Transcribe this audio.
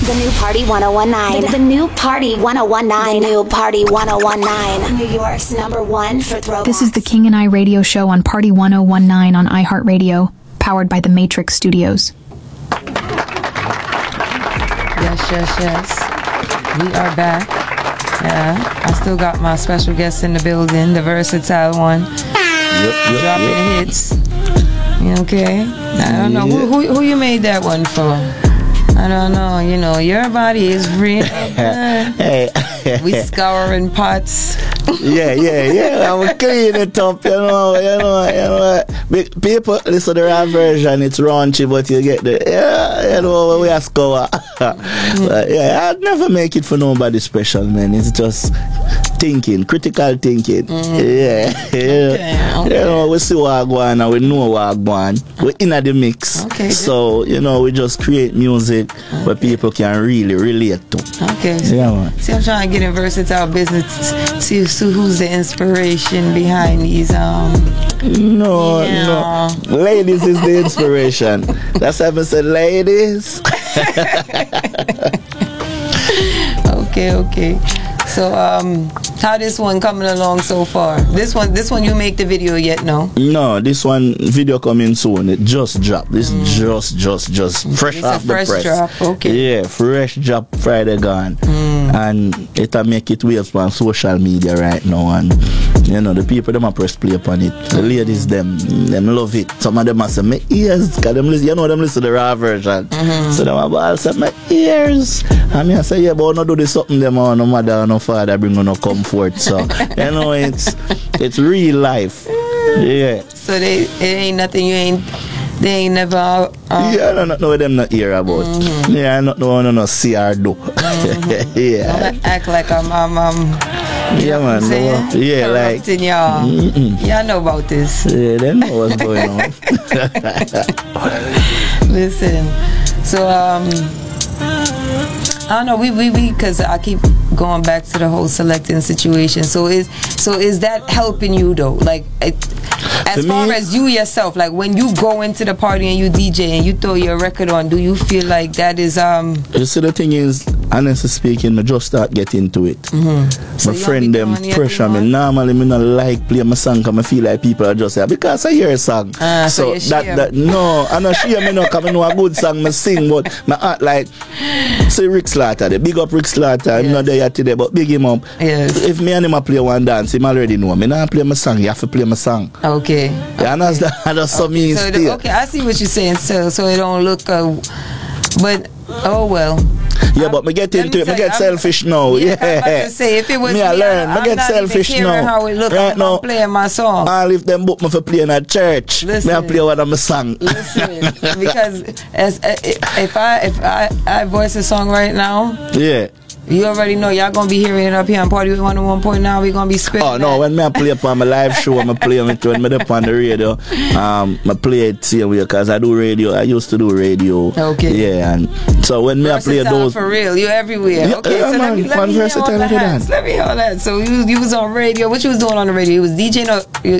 The new Party 1019. The new Party 1019. The new Party 1019. New York's #1 for throwbacks. This is the King and I radio show on Party 1019 on iHeartRadio, powered by the Matrix Studios. Yes. We are back. Yeah, I still got my special guest in the building, the versatile one. Dropping hits. Okay. I don't know who you made that one for. I don't know. You know, your body is real good. Hey. We scouring pots. Yeah. I'm cleaning it up, you know. People listen to the raw version, it's raunchy, but you get the, we are scour. But yeah, I'd never make it for nobody special, man. It's just thinking, critical thinking. Okay. You know, we see what go on and we know what go on. We're in the mix. Okay. So, you know, we just create music where people can really relate to. Okay. Yeah, man. See, I'm trying to get in versatile business. See who's the inspiration behind these No. Ladies is the inspiration. That's why I said ladies. Okay. So how this one coming along so far? This one you make the video yet? No, this one video coming soon. It just dropped. This just fresh off the press. Drop. Okay. Yeah, fresh drop Friday gone. And it'll make it waves on social media right now, and you know the people them a press play upon it. The ladies them love it. Some of them a say my ears, cause them listen, them listen to the raw version. So them a say my ears. And me I say but no do this something them on no mother or no father bring no comfort. So you know it's real life. Yeah. So it ain't nothing they ain't never I don't know what them not hear about. Yeah, I don't know no see or do. Yeah. Don't act like I'm yeah, man. Yeah, like y'all. Y'all know about this. Yeah, they know what's going on. Listen, so I don't know. We because I keep going back to the whole selecting situation. So is that helping you though? Like as far as you yourself, like when you go into the party and you DJ and you throw your record on, do you feel like that is You see, the thing is, honestly speaking, I just start getting into it. So my friend them pressure me. Normally, me not like play my song because I feel like people are just like because I hear a song. So that no, I not share me no because I know a good song I sing, but my heart like say Rick Slaughter, the big up Rick Slaughter. I'm not there today, but big him up. Yes. If me and him a play one dance, him already know. Me not play my song. You have to play my song. Okay. Yeah, and that's so mean still. Okay, I see what you're saying. So it don't look. But oh well. Yeah, but me get into it. Me get selfish now. Yeah. I'm about to say, if it was me, I learn. Me get selfish now. How it look, right I'm now, playing my song. I'll leave them book me for playing at church. Listen, me I play one of my song. Listen, because if I voice a song right now. Yeah. You already know y'all gonna be hearing it up here on Party 101.9. We gonna be spitting. Oh no, when me I play upon my live show, I play it when me up on the radio. I play it same way because I do radio. I used to do radio. Okay. Yeah, and so when me I play those for real, you everywhere. Yeah, okay, yeah, so man, let me hear all that. Let me hear all that. So you was on radio. What you was doing on the radio? You was DJing or